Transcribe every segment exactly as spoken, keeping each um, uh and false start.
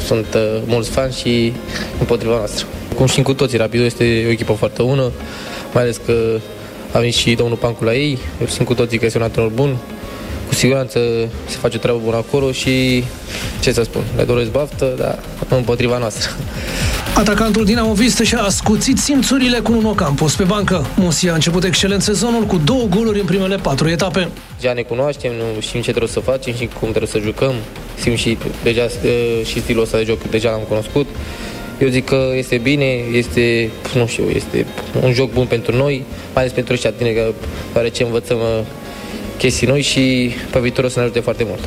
sunt uh, mulți fani și împotriva noastră. Cum știm cu toții, Rapidul este o echipă foarte bună, mai ales că a venit și domnul Pancu la ei, știm cu toții că este un antrenor bun, cu siguranță se face o treabă bună acolo și, ce să spun, le doresc baftă, dar împotriva noastră. Atacantul dinamovist și-a ascuțit simțurile cu un Ocampos pe bancă. Musi a început excelent sezonul cu două goluri în primele patru etape. Deja ne cunoaștem, știm ce trebuie să facem și cum trebuie să jucăm. Știm și, deja, și stilul ăsta de joc, deja l-am cunoscut. Eu zic că este bine, este, nu știu, este un joc bun pentru noi, mai ales pentru ăștia tineri, care ce învățăm chestii noi și pe viitor o să ne ajute foarte mult.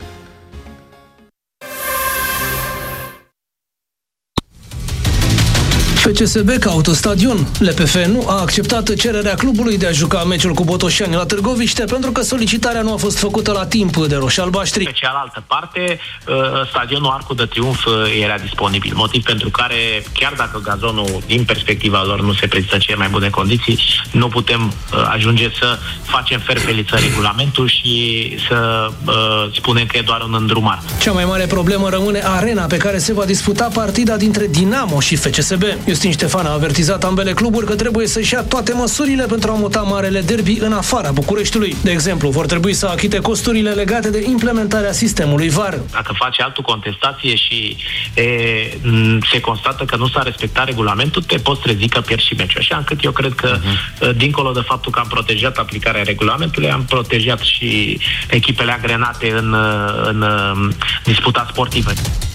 F C S B caută stadion. L P F nu a acceptat cererea clubului de a juca meciul cu Botoșani la Târgoviște pentru că solicitarea nu a fost făcută la timp de roșii-albaștri. Pe cealaltă parte, stadionul Arcul de Triunf era disponibil, motiv pentru care, chiar dacă gazonul, din perspectiva lor, nu se prezintă în cele mai bune condiții, nu putem ajunge să facem ferfeliță regulamentul și să uh, spunem că e doar un îndrumar. Cea mai mare problemă rămâne arena pe care se va disputa partida dintre Dinamo și F C S B. Justin Ștefan a avertizat ambele cluburi că trebuie să-și ia toate măsurile pentru a muta marele derby în afara Bucureștiului. De exemplu, vor trebui să achite costurile legate de implementarea sistemului V A R. Dacă face altă contestație și e, se constată că nu s-a respectat regulamentul, te poți trezi că pierzi și meciul. Așa încât eu cred că, uh-huh. dincolo de faptul că am protejat aplicarea regulamentului, am protejat și echipele agrenate în, în, în disputa sportivă.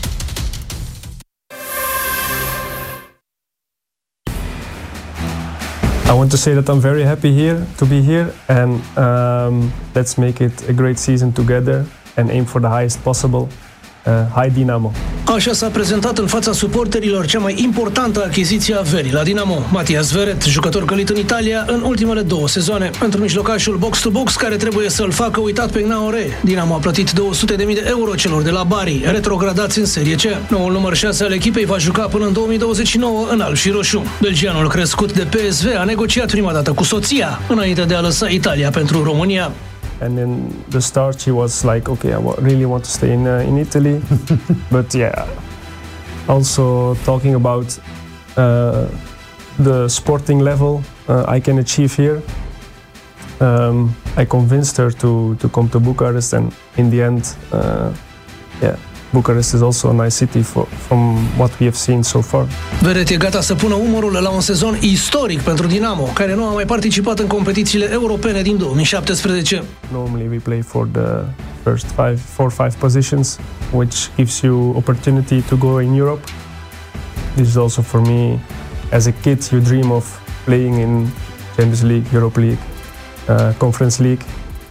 I want to say that I'm very happy here to be here, and um, let's make it a great season together and aim for the highest possible. Uh, Hai Dinamo! Așa s-a prezentat în fața suporterilor cea mai importantă achiziție a verii la Dinamo. Matias Veret, jucător călit în Italia în ultimele două sezoane. Pentru mijlocașul box-to-box care trebuie să-l facă uitat pe Gnaore, Dinamo a plătit două sute de mii de euro celor de la Bari, retrogradați în Serie C. Noul număr șase al echipei va juca până în două mii douăzeci și nouă în alb și roșu. Belgianul crescut de P S V a negociat prima dată cu soția, înainte de a lăsa Italia pentru România. And in the start, she was like, okay, I really want to stay in uh, in Italy. But yeah, also talking about uh, the sporting level uh, I can achieve here. Um, I convinced her to to come to Bucharest, and in the end, uh, yeah. Bucharest is also a nice city for, from what we have seen so far. Veret e gata să pună umărul la un sezon istoric pentru Dinamo, care nu a mai participat în competițiile europene din două mii șaptesprezece. Normally we play for the first five, four, five positions, which gives you opportunity to go in Europe. This is also for me, as a kid, you dream of playing in Champions League, Europa League, uh, Conference League.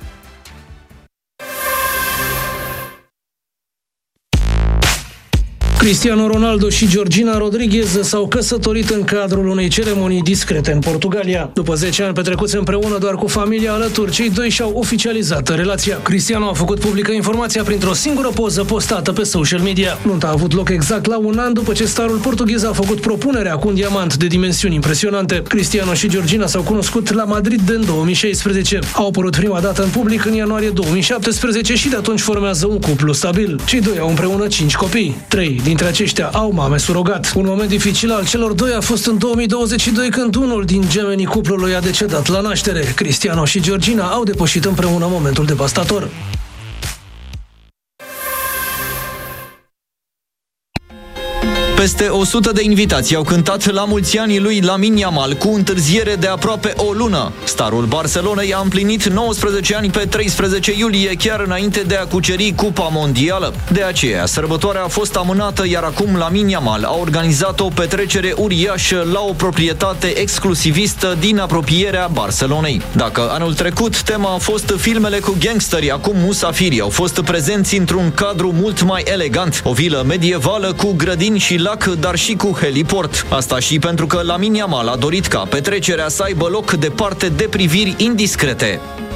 Cristiano Ronaldo și Georgina Rodriguez s-au căsătorit în cadrul unei ceremonii discrete în Portugalia. După zece ani petrecuți împreună doar cu familia alături, cei doi și-au oficializat relația. Cristiano a făcut publică informația printr-o singură poză postată pe social media. Nunta a avut loc exact la un an după ce starul portughez a făcut propunerea cu un diamant de dimensiuni impresionante. Cristiano și Georgina s-au cunoscut la Madrid în două mii șaisprezece. Au apărut prima dată în public în ianuarie două mii șaptesprezece și de atunci formează un cuplu stabil. Cei doi au împreună cinci copii. Trei dintre aceștia au mame surogat. Un moment dificil al celor doi a fost în două mii douăzeci și doi, când unul din gemenii cuplului a decedat la naștere. Cristiano și Georgina au depășit împreună momentul devastator. Peste o sută de invitații au cântat la mulți ani lui Lamine Yamal cu întârziere de aproape o lună. Starul Barcelonei a împlinit nouăsprezece ani pe treisprezece iulie, chiar înainte de a cuceri Cupa Mondială. De aceea, sărbătoarea a fost amânată, iar acum Lamine Yamal a organizat o petrecere uriașă la o proprietate exclusivistă din apropierea Barcelonei. Dacă anul trecut tema a fost filmele cu gangsteri, acum musafirii au fost prezenți într-un cadru mult mai elegant, o vilă medievală cu grădini și lac, dar și cu heliport. Asta și pentru că Lamine Yamal a dorit ca petrecerea să aibă loc departe de priviri indiscrete.